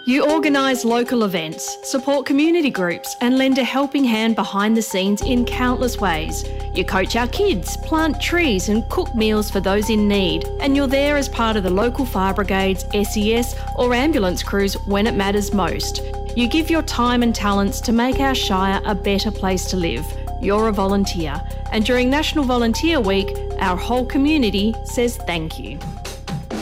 You organise local events, support community groups and lend a helping hand behind the scenes in countless ways. You coach our kids, plant trees and cook meals for those in need. And you're there as part of the local fire brigades, SES or ambulance crews when it matters most. You give your time and talents to make our Shire a better place to live. You're a volunteer. And during National Volunteer Week, our whole community says thank you.